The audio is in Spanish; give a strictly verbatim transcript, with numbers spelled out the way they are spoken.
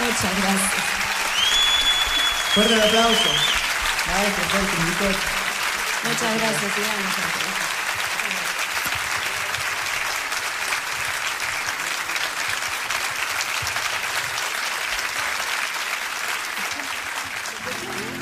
Muchas gracias. Fuerte el aplauso. Maestro, fuerte, un Muchas gracias, Iván.